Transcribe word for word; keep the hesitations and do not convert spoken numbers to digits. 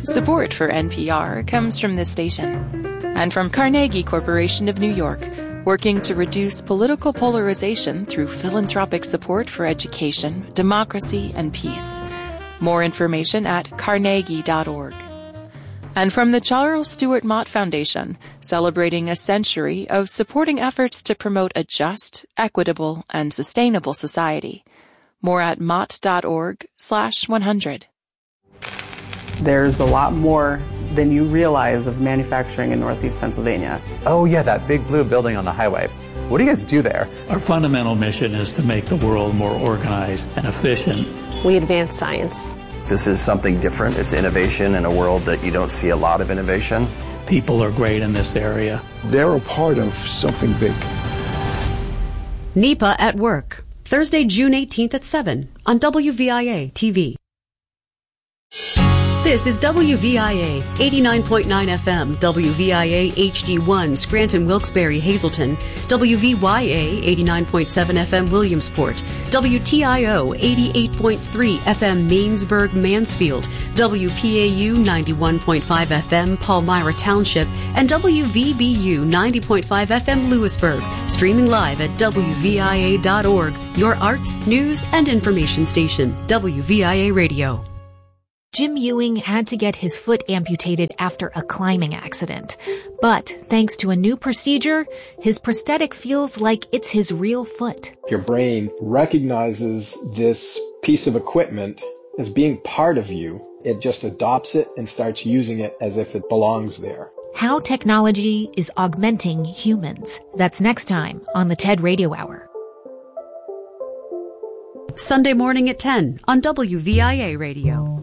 Support for N P R comes from this station and from Carnegie Corporation of New York, working to reduce political polarization through philanthropic support for education, democracy, and peace. More information at carnegie dot org. And from the Charles Stewart Mott Foundation, celebrating a century of supporting efforts to promote a just, equitable, and sustainable society. More at mott dot org slash one hundred. There's a lot more than you realize of manufacturing in Northeast Pennsylvania. Oh yeah, that big blue building on the highway. What do you guys do there? Our fundamental mission is to make the world more organized and efficient. We advance science. This is something different. It's innovation in a world that you don't see a lot of innovation. People are great in this area. They're a part of something big. NEPA at Work, Thursday, June eighteenth at seven on W V I A T V. This is W V I A eighty-nine point nine F M, W V I A H D one, Scranton, Wilkes-Barre, Hazleton, W V Y A eighty-nine point seven F M, Williamsport, W T I O eighty-eight point three F M, Mainsburg, Mansfield, W P A U ninety-one point five F M, Palmyra Township, and W V B U ninety point five F M, Lewisburg. Streaming live at W V I A dot org, your arts, news, and information station, W V I A Radio. Jim Ewing had to get his foot amputated after a climbing accident. But thanks to a new procedure, his prosthetic feels like it's his real foot. Your brain recognizes this piece of equipment as being part of you. It just adopts it and starts using it as if it belongs there. How technology is augmenting humans. That's next time on the TED Radio Hour. Sunday morning at ten on W V I A Radio.